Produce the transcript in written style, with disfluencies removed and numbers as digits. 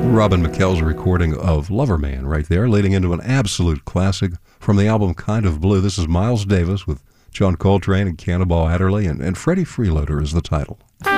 Robin McKell's recording of Loverman right there, leading into an absolute classic from the album Kind of Blue. This is Miles Davis with John Coltrane and Cannonball Adderley, and Freddie Freeloader is the title.